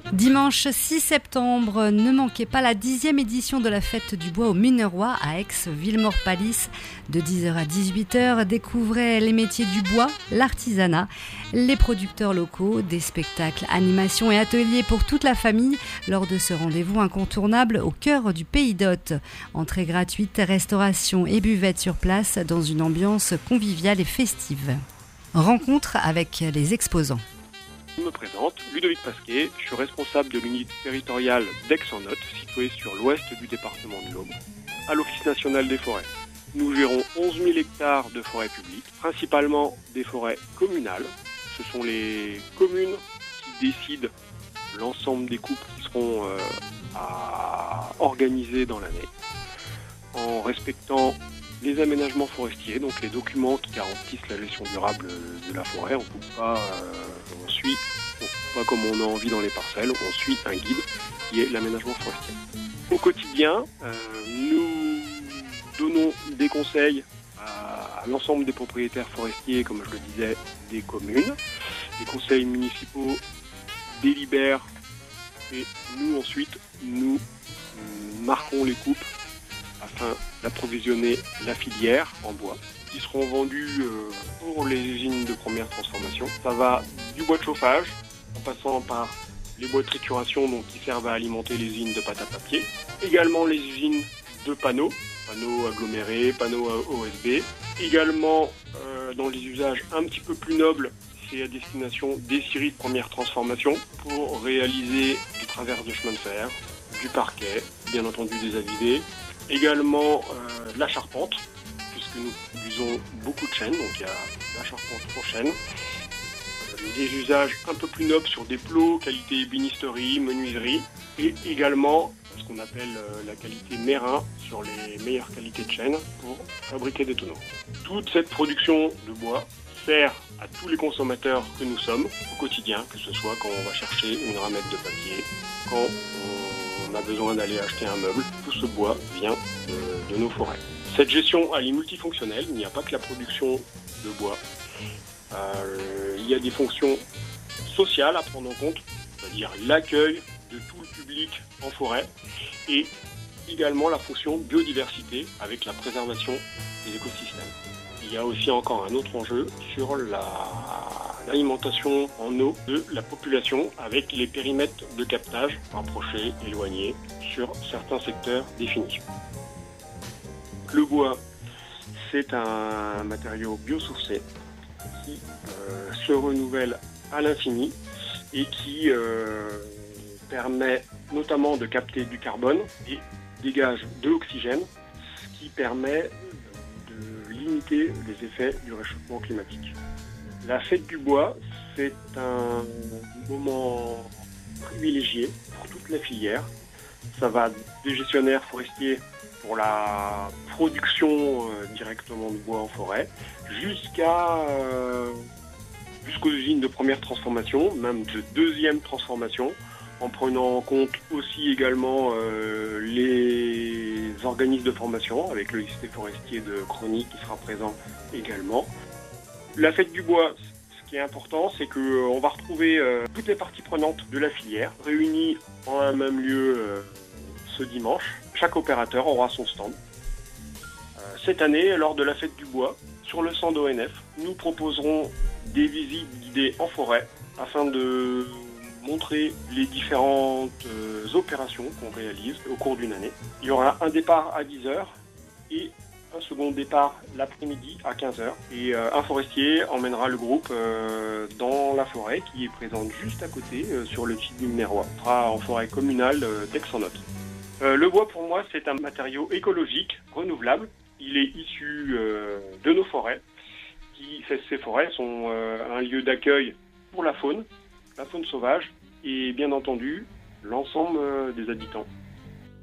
Dimanche 6 septembre, ne manquez pas la 10e édition de la Fête du Bois au Munerois à Aix-Villemort-Palis. De 10h à 18h, découvrez les métiers du bois, l'artisanat, les producteurs locaux, des spectacles, animations et ateliers pour toute la famille lors de ce rendez-vous incontournable au cœur du Pays d'Hôte. Entrée gratuite, restauration et buvette sur place dans une ambiance conviviale et festive. Rencontre avec les exposants. Je me présente, Ludovic Pasquet, je suis responsable de l'unité territoriale d'Aix-en-Othe, située sur l'ouest du département de l'Aube, à l'Office national des forêts. Nous gérons 11 000 hectares de forêts publiques, principalement des forêts communales. Ce sont les communes qui décident l'ensemble des coupes qui seront à organiser dans l'année, en respectant les aménagements forestiers, donc les documents qui garantissent la gestion durable de la forêt. On ne coupe pas, on suit pas comme on a envie dans les parcelles, on suit un guide qui est l'aménagement forestier. Au quotidien, nous donnons des conseils à l'ensemble des propriétaires forestiers, comme je le disais, des communes. Les conseils municipaux délibèrent et nous ensuite, nous marquons les coupes afin d'approvisionner la filière en bois, qui seront vendus pour les usines de première transformation. Ça va du bois de chauffage, en passant par les bois de trituration donc, qui servent à alimenter les usines de pâte à papier, également les usines de panneaux agglomérés, panneaux OSB, également dans les usages un petit peu plus nobles, c'est à destination des scieries de première transformation pour réaliser du travers de chemin de fer, du parquet, bien entendu des avidés, également la charpente, puisque nous produisons beaucoup de chênes, donc il y a la charpente en chêne. Des usages un peu plus nobles sur des plots, qualité ébénisterie, menuiserie, et également ce qu'on appelle la qualité mérin sur les meilleures qualités de chêne pour fabriquer des tonneaux. Toute cette production de bois sert à tous les consommateurs que nous sommes au quotidien, que ce soit quand on va chercher une ramette de papier, quand on a besoin d'aller acheter un meuble. Tout ce bois vient de nos forêts. Cette gestion, elle est multifonctionnelle. Il n'y a pas que la production de bois. Il y a des fonctions sociales à prendre en compte, c'est-à-dire l'accueil de tout le public en forêt et également la fonction biodiversité avec la préservation des écosystèmes. Il y a aussi encore un autre enjeu sur l'alimentation en eau de la population avec les périmètres de captage rapprochés, éloignés sur certains secteurs définis. Le bois, c'est un matériau biosourcé qui se renouvelle à l'infini et qui permet notamment de capter du carbone et dégage de l'oxygène, ce qui permet de limiter les effets du réchauffement climatique. La fête du bois, c'est un moment privilégié pour toute la filière. Ça va des gestionnaires forestiers pour la production directement de bois en forêt, jusqu'aux usines de première transformation, même de deuxième transformation, en prenant en compte aussi également les organismes de formation, avec le lycée forestier de Crony qui sera présent également. La fête du bois, ce qui est important, c'est qu'on va retrouver toutes les parties prenantes de la filière, réunies en un même lieu ce dimanche. Chaque opérateur aura son stand. Cette année, lors de la fête du bois, sur le stand ONF, nous proposerons des visites guidées en forêt afin de montrer les différentes opérations qu'on réalise au cours d'une année. Il y aura un départ à 10h et un second départ l'après-midi à 15h. Et un forestier emmènera le groupe dans la forêt qui est présente juste à côté sur le site du Munerois. On sera en forêt communale d'Aix-en-Othe. Le bois pour moi c'est un matériau écologique, renouvelable. Il est issu de nos forêts. Ces forêts sont un lieu d'accueil pour la faune sauvage et bien entendu l'ensemble des habitants.